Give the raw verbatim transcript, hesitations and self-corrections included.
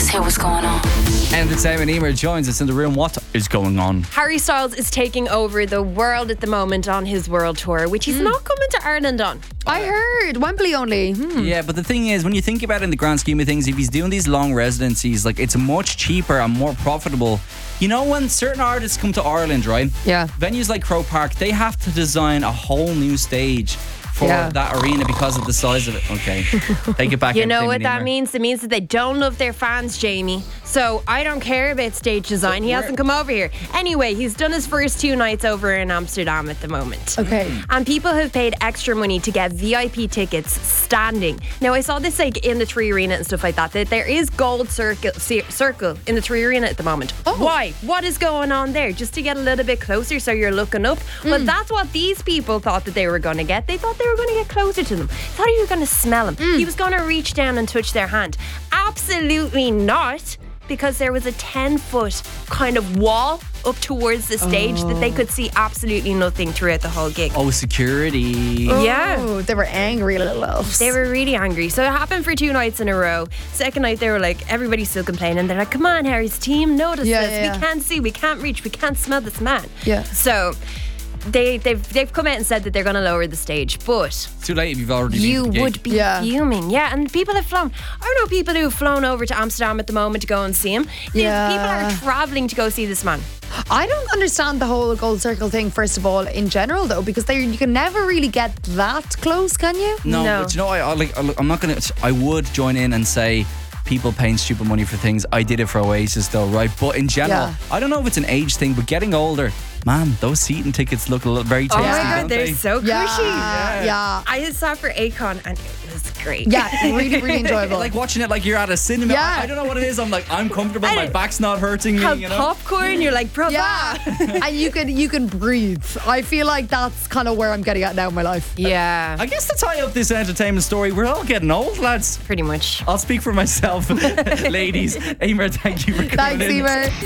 Let's hear what's going on. Entertainment Emer joins us in the room. What is going on? Harry Styles is taking over the world at the moment on his world tour, which he's mm. not coming to Ireland on. I heard Wembley only. Hmm. Yeah, but the thing is, when you think about it in the grand scheme of things, if he's doing these long residencies, like it's much cheaper and more profitable. You know, when certain artists come to Ireland, right? Yeah. Venues like Croke Park, they have to design a whole new stage for yeah. that arena because of the size of it. Okay, take it back. You know what that means? It means that they don't love their fans, Jamie. So I don't care about stage design. He hasn't come over here. Anyway, he's done his first two nights over in Amsterdam at the moment. Okay. And people have paid extra money to get V I P tickets standing. Now, I saw this like in the Three Arena and stuff like that, that there is gold circle, circle in the Three Arena at the moment. Oh. Why? What is going on there? Just to get a little bit closer so you're looking up? Mm. Well, that's what these people thought that they were going to get. They thought they were going to get closer to them. Thought he was going to smell him. Mm. He was going to reach down and touch their hand. Absolutely not, because there was a ten foot kind of wall up towards the stage oh. that they could see absolutely nothing throughout the whole gig. Oh, security. Oh, yeah. They were angry little elves. They were really angry. So it happened for two nights in a row. Second night they were like, everybody's still complaining. They're like, come on, Harry's team, notice yeah, this. Yeah, yeah. We can't see, we can't reach, we can't smell this man. Yeah. So They, they've they've come out and said that they're going to lower the stage, but it's too late if you've already you the would be yeah. fuming. Yeah, and people have flown. I know people who have flown over to Amsterdam at the moment to go and see him. Yeah. People are travelling to go see this man. I don't understand the whole gold circle thing, first of all, in general, though, because they you can never really get that close, can you? No, No. but you know, I, I like. I, I'm not gonna. I would join in and say people paying stupid money for things. I did it for Oasis, though, right? But in general, Yeah. I don't know if it's an age thing, but getting older, man, those seating tickets look a little very tasty. Oh my god, don't they're they? so cushy. Yeah, yeah. I saw it for Akon and it was great. Yeah, really, really enjoyable. Like watching it like you're at a cinema. Yeah. I, I don't know what it is. I'm like, I'm comfortable. My And back's not hurting me. Have You know. popcorn, you're like, bravo. Yeah, and you can you can breathe. I feel like that's kind of where I'm getting at now in my life. Yeah, I guess to tie up this entertainment story, we're all getting old, lads. pretty much. I'll speak for myself, ladies. Emer, thank you for coming Thanks, in. Emer.